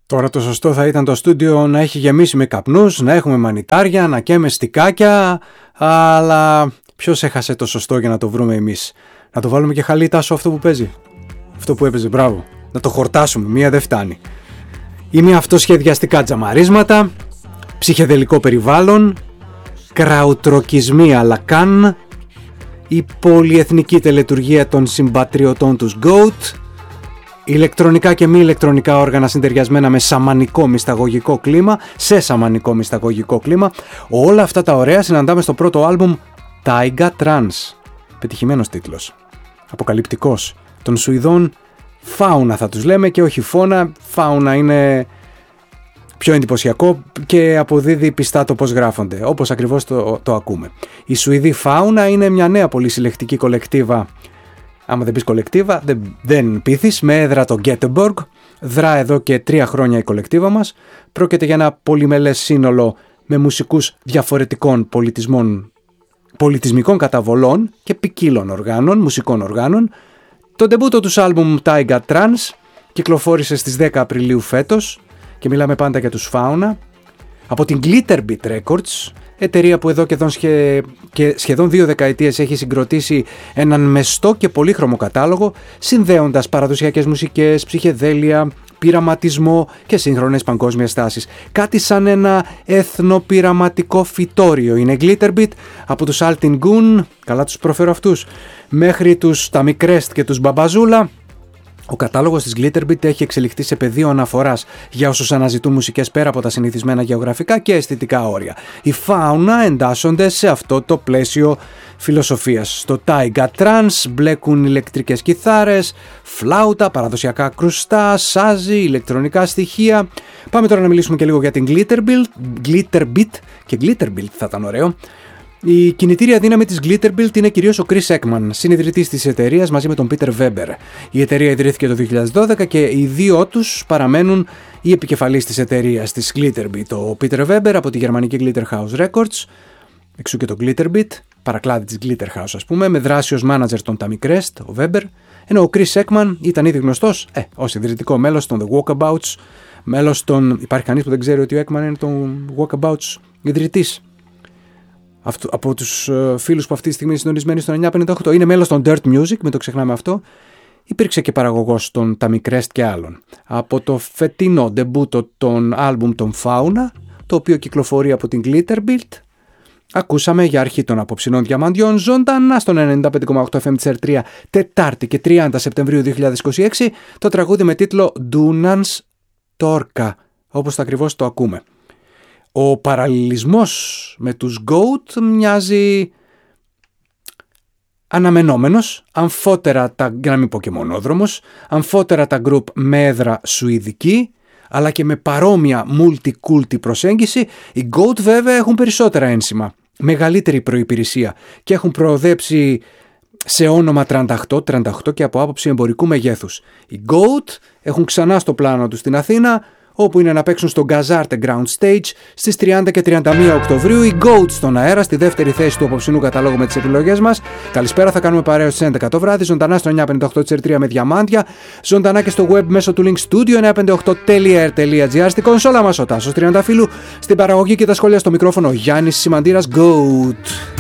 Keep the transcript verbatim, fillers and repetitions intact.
Τώρα το σωστό θα ήταν το στούντιο να έχει γεμίσει με καπνούς, να έχουμε μανιτάρια, να καίμε στικάκια, αλλά ποιος έχασε το σωστό για να το βρούμε εμείς? Να το βάλουμε και χαλί, Τάσο, αυτό που παίζει. Αυτό που έπαιζε, μπράβο. Να το χορτάσουμε, μία δεν φτάνει. Ή με αυτοσχεδιαστικά τζαμαρίσματα, ψυχεδελικό περιβάλλον, κραουτροκισμοί αλλά καν, η πολυεθνική τελετουργία των συμπατριωτών τους Goat, ηλεκτρονικά και μη ηλεκτρονικά όργανα συντεριασμένα με σαμανικό μυσταγωγικό κλίμα, σε σαμανικό μυσταγωγικό κλίμα. Όλα αυτά τα ωραία συναντάμε στο πρώτο άλμπουμ Taiga Trance. Πετυχημένος τίτλος. Αποκαλυπτικός. Των Σουηδών Fauna θα τους λέμε και όχι Φώνα. Fauna είναι πιο εντυπωσιακό και αποδίδει πιστά το πώς γράφονται, όπως ακριβώς το, το ακούμε. Η Σουηδή Fauna είναι μια νέα πολυσυλλεκτική κολεκτίβα. Άμα δεν πεις κολεκτίβα, δεν, δεν πείθεις, με έδρα το Göteborg. Δρά εδώ και τρία χρόνια η κολεκτίβα μας. Πρόκειται για ένα πολυμελές σύνολο με μουσικούς διαφορετικών πολιτισμών, πολιτισμικών καταβολών και ποικίλων οργάνων, μουσικών οργάνων. Το ντεμπούτο τους άλμπουμ Taiga Trance κυκλοφόρησε στις δέκα Απριλίου φέτος και μιλάμε πάντα για τους Fauna. Από την Glitterbeat Records, εταιρεία που εδώ και, εδώ σχε... και σχεδόν δύο δεκαετίες έχει συγκροτήσει έναν μεστό και πολύχρωμο κατάλογο, συνδέοντας παραδοσιακές μουσικές, ψυχεδέλεια, πειραματισμό και σύγχρονες παγκόσμιες τάσεις. Κάτι σαν ένα εθνοπειραματικό φυτόριο είναι Glitterbeat, από τους Altin Gun, καλά τους προφέρω αυτούς, μέχρι τους Tamicrest και τους Μπαμπαζούλα. Ο κατάλογος της Glitterbeat έχει εξελιχθεί σε πεδίο αναφοράς για όσους αναζητούν μουσικές πέρα από τα συνηθισμένα γεωγραφικά και αισθητικά όρια. Οι Fauna εντάσσονται σε αυτό το πλαίσιο φιλοσοφίας. Στο Taiga Trance μπλέκουν ηλεκτρικές κιθάρες, φλάουτα, παραδοσιακά κρουστά, σάζι, ηλεκτρονικά στοιχεία. Πάμε τώρα να μιλήσουμε και λίγο για την Glitterbeat, Glitterbeat και Glitterbeat θα ήταν ωραίο. Η κινητήρια δύναμη της Glitterbeat είναι κυρίως ο Chris Ekman, συνιδρυτής της εταιρείας μαζί με τον Peter Weber. Η εταιρεία ιδρύθηκε το δύο χιλιάδες δώδεκα και οι δύο τους παραμένουν οι επικεφαλής της εταιρείας της Glitterbeat. Ο Peter Weber από τη γερμανική Glitterhouse Records, εξού και το Glitterbeat, παρακλάδι της Glitterhouse ας πούμε, με δράση ως manager των Tamicrest, ο Weber, ενώ ο Chris Ekman ήταν ήδη γνωστός ε, ως ιδρυτικό μέλος των The Walkabouts, μέλος των... Υπάρχει κανείς που δεν ξέρει ότι ο Ekman είναι τον Walkabouts ιδρυτής? Αυτό, από τους uh, φίλους που αυτή τη στιγμή είναι συντονισμένοι στον εννιακόσια πενήντα οκτώ. Είναι μέλος των Dirt Music, μην το ξεχνάμε αυτό. Υπήρξε και παραγωγός των Tamicrest και άλλων. Από το φετινό ντεμπούτο των άλμπουμ των Fauna, το οποίο κυκλοφορεί από την Glitterbeat, ακούσαμε για αρχή των απόψινών διαμαντιών ζωντανά στον ενενήντα πέντε κόμμα οκτώ εφ εμ της αρ τρία Τετάρτη και τριάντα Σεπτεμβρίου δύο χιλιάδες είκοσι έξι, το τραγούδι με τίτλο Dunans Torka, όπως το ακριβώς το ακούμε. Ο παραλληλισμός με τους Goat μοιάζει αναμενόμενος, αμφότερα τα, για να μην πω και μονόδρομος, αμφότερα τα group με έδρα σουηδική, αλλά και με παρόμοια multi-culti προσέγγιση. Οι Goat βέβαια έχουν περισσότερα ένσημα, μεγαλύτερη προϋπηρεσία και έχουν προοδέψει σε όνομα τριάντα οκτώ, τριάντα οκτώ και από άποψη εμπορικού μεγέθους. Οι Goat έχουν ξανά στο πλάνο τους στην Αθήνα, όπου είναι να παίξουν στο Gazarte Ground Stage στις τριάντα και τριάντα μία Οκτωβρίου. Οι Goat στον αέρα, στη δεύτερη θέση του απόψινού καταλόγου με τις επιλογές μας. Καλησπέρα, θα κάνουμε παρέα στις έντεκα το βράδυ, ζωντανά στο εννιακόσια πενήντα οκτώ της αρ τρία με διαμάντια, ζωντανά και στο web μέσω του link studio εννιακόσια πενήντα οκτώ τελεία αρ τελεία τζι άρ, στη κονσόλα μας ο Τάσος Τριανταφύλου, στην παραγωγή και τα σχόλια στο μικρόφωνο Γιάννης Σιμαντήρας. Goat!